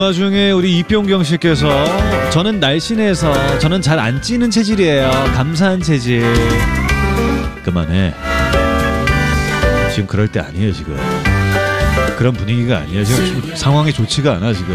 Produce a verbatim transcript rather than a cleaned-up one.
와중에 우리 이병경 씨께서 저는 날씬해서 저는 잘 안 찌는 체질이에요. 감사한 체질. 그만해. 지금 그럴 때 아니에요 지금. 그런 분위기가 아니에요 지금. 상황이 좋지가 않아 지금.